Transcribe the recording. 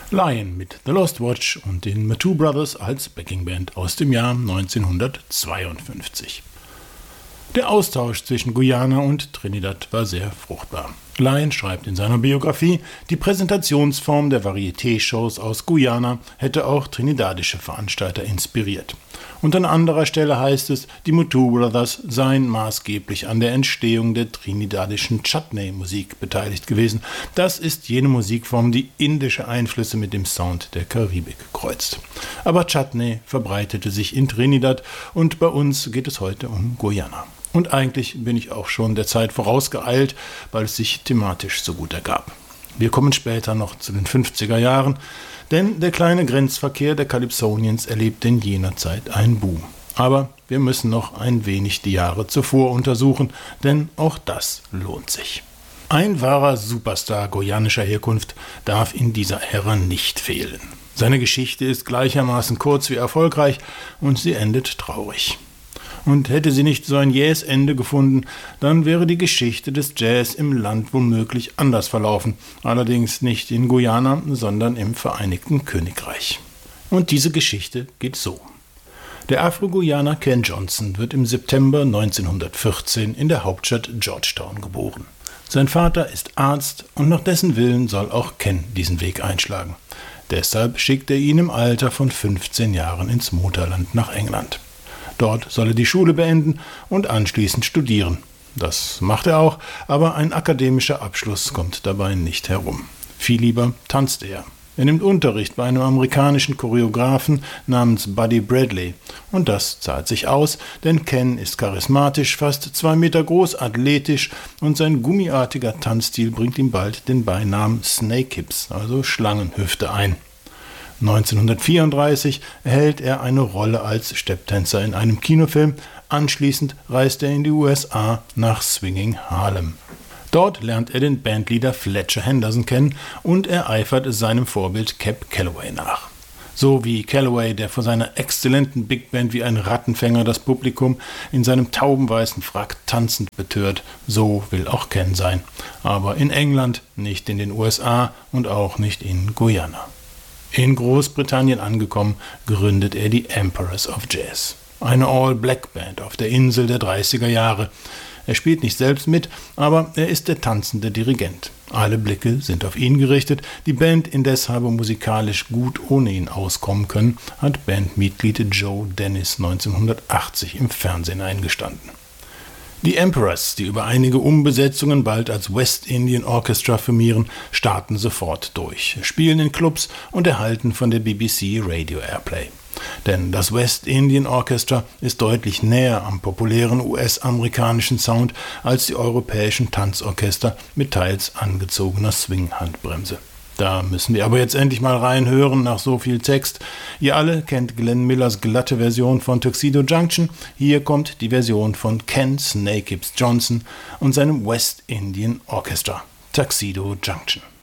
Lion mit The Lost Watch und den Matoo Brothers als Backingband aus dem Jahr 1952. Der Austausch zwischen Guyana und Trinidad war sehr fruchtbar. Lion schreibt in seiner Biografie, die Präsentationsform der Varieté-Shows aus Guyana hätte auch trinidadische Veranstalter inspiriert. Und an anderer Stelle heißt es, die Matoo Brothers seien maßgeblich an der Entstehung der trinidadischen Chutney-Musik beteiligt gewesen. Das ist jene Musikform, die indische Einflüsse mit dem Sound der Karibik kreuzt. Aber Chutney verbreitete sich in Trinidad und bei uns geht es heute um Guyana. Und eigentlich bin ich auch schon der Zeit vorausgeeilt, weil es sich thematisch so gut ergab. Wir kommen später noch zu den 50er Jahren, denn der kleine Grenzverkehr der Calypsonians erlebte in jener Zeit einen Boom. Aber wir müssen noch ein wenig die Jahre zuvor untersuchen, denn auch das lohnt sich. Ein wahrer Superstar guyanischer Herkunft darf in dieser Ära nicht fehlen. Seine Geschichte ist gleichermaßen kurz wie erfolgreich und sie endet traurig. Und hätte sie nicht so ein jähes Ende gefunden, dann wäre die Geschichte des Jazz im Land womöglich anders verlaufen. Allerdings nicht in Guyana, sondern im Vereinigten Königreich. Und diese Geschichte geht so. Der Afro-Guyaner Ken Johnson wird im September 1914 in der Hauptstadt Georgetown geboren. Sein Vater ist Arzt und nach dessen Willen soll auch Ken diesen Weg einschlagen. Deshalb schickt er ihn im Alter von 15 Jahren ins Mutterland nach England. Dort soll er die Schule beenden und anschließend studieren. Das macht er auch, aber ein akademischer Abschluss kommt dabei nicht herum. Viel lieber tanzt er. Er nimmt Unterricht bei einem amerikanischen Choreografen namens Buddy Bradley. Und das zahlt sich aus, denn Ken ist charismatisch, fast 2 Meter groß, athletisch und sein gummiartiger Tanzstil bringt ihm bald den Beinamen Snake Hips, also Schlangenhüfte, ein. 1934 erhält er eine Rolle als Stepptänzer in einem Kinofilm. Anschließend reist er in die USA nach Swinging Harlem. Dort lernt er den Bandleader Fletcher Henderson kennen und er eifert seinem Vorbild Cab Calloway nach. So wie Calloway, der vor seiner exzellenten Big Band wie ein Rattenfänger das Publikum in seinem taubenweißen Frack tanzend betört, so will auch Ken sein. Aber in England, nicht in den USA und auch nicht in Guyana. In Großbritannien angekommen, gründet er die Emperors of Jazz, eine All-Black-Band auf der Insel der 30er Jahre. Er spielt nicht selbst mit, aber er ist der tanzende Dirigent. Alle Blicke sind auf ihn gerichtet, die Band indes habe musikalisch gut ohne ihn auskommen können, hat Bandmitglied Joe Dennis 1980 im Fernsehen eingestanden. Die Emperors, die über einige Umbesetzungen bald als West Indian Orchestra firmieren, starten sofort durch, spielen in Clubs und erhalten von der BBC Radio Airplay. Denn das West Indian Orchestra ist deutlich näher am populären US-amerikanischen Sound als die europäischen Tanzorchester mit teils angezogener Swing-Handbremse. Da müssen wir aber jetzt endlich mal reinhören nach so viel Text. Ihr alle kennt Glenn Millers glatte Version von Tuxedo Junction. Hier kommt die Version von Ken Snake Hips Johnson und seinem West Indian Orchestra, Tuxedo Junction.